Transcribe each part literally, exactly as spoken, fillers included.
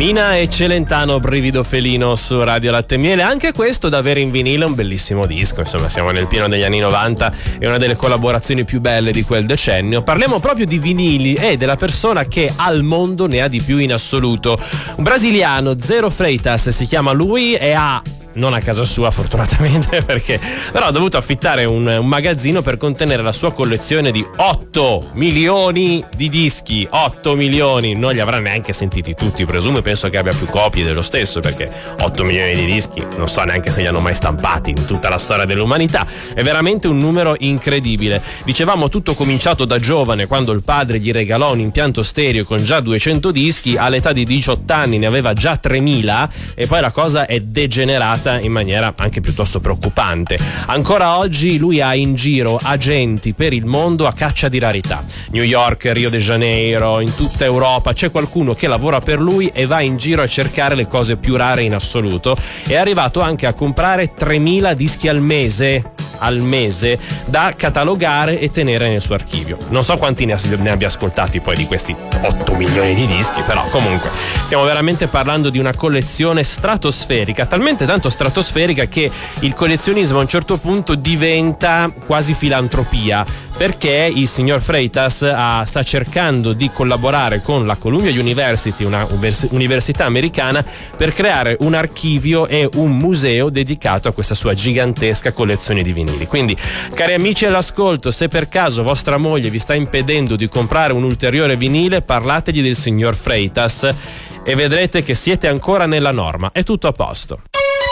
Mina e Celentano, Brivido felino su Radio Latte e Miele. Anche questo da avere in vinile, un bellissimo disco. Insomma, siamo nel pieno degli anni novanta, è una delle collaborazioni più belle di quel decennio. Parliamo proprio di vinili e della persona che al mondo ne ha di più in assoluto. Un brasiliano, Zero Freitas si chiama lui, e ha, non a casa sua fortunatamente, perché però ha dovuto affittare un, un magazzino per contenere la sua collezione di otto milioni di dischi. otto milioni, non li avrà neanche sentiti tutti, presumo, penso che abbia più copie dello stesso, perché otto milioni di dischi non so neanche se li hanno mai stampati in tutta la storia dell'umanità. È veramente un numero incredibile. Dicevamo, tutto cominciato da giovane, quando il padre gli regalò un impianto stereo con già duecento dischi. All'età di diciotto anni ne aveva già tremila, e poi la cosa è degenerata in maniera anche piuttosto preoccupante. Ancora oggi lui ha in giro agenti per il mondo a caccia di rarità. New York, Rio de Janeiro, in tutta Europa c'è qualcuno che lavora per lui e va in giro a cercare le cose più rare in assoluto. È arrivato anche a comprare tremila dischi al mese al mese da catalogare e tenere nel suo archivio. Non so quanti ne, ne abbia ascoltati poi di questi otto milioni di dischi, però comunque stiamo veramente parlando di una collezione stratosferica, talmente tanto stratosferica che il collezionismo a un certo punto diventa quasi filantropia, perché il signor Freitas ha, sta cercando di collaborare con la Columbia University, una univers- università americana, per creare un archivio e un museo dedicato a questa sua gigantesca collezione di vinili. Quindi, cari amici all'ascolto, se per caso vostra moglie vi sta impedendo di comprare un ulteriore vinile, parlategli del signor Freitas e vedrete che siete ancora nella norma. È tutto a posto.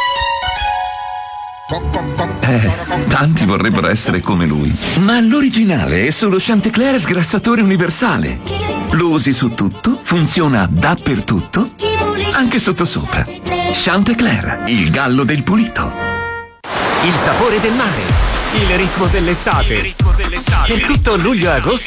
Eh, tanti vorrebbero essere come lui, ma l'originale è solo Chantecler sgrassatore universale. Lo usi su tutto, funziona dappertutto, anche sottosopra. Chantecler, il gallo del pulito. Il sapore del mare, il ritmo dell'estate. Il ritmo dell'estate. Per tutto luglio e agosto